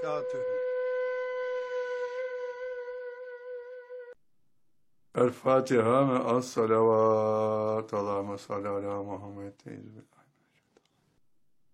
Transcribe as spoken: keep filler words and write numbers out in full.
وبركاته. El Fatiha ve as salavat. Allahümme salli ala Muhammed.